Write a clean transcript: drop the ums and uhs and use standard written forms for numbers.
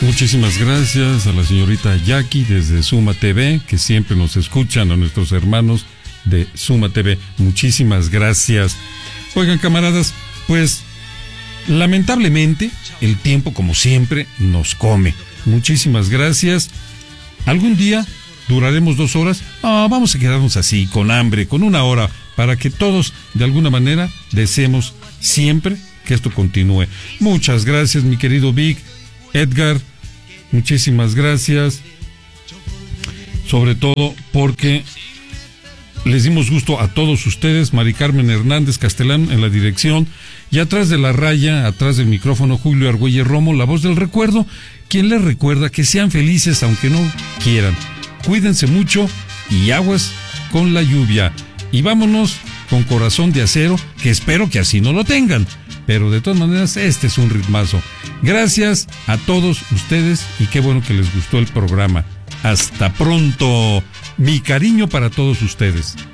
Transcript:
Muchísimas gracias a la señorita Jackie desde Suma TV, que siempre nos escuchan, a nuestros hermanos de Suma TV. Muchísimas gracias. Oigan, camaradas, pues lamentablemente el tiempo, como siempre, nos come. Muchísimas gracias. ¿Algún día duraremos 2 horas? Vamos a quedarnos así, con hambre, con 1 hora, para que todos, de alguna manera, deseemos siempre que esto continúe. Muchas gracias, mi querido Vic, Edgar. Muchísimas gracias, sobre todo porque les dimos gusto a todos ustedes. Mari Carmen Hernández Castellán en la dirección, y atrás de la raya, atrás del micrófono, Julio Argüelles Romo, la voz del recuerdo, quien les recuerda que sean felices aunque no quieran. Cuídense mucho y aguas con la lluvia. Y vámonos con Corazón de Acero, que espero que así no lo tengan, pero de todas maneras este es un ritmazo. Gracias a todos ustedes y qué bueno que les gustó el programa. Hasta pronto. Mi cariño para todos ustedes.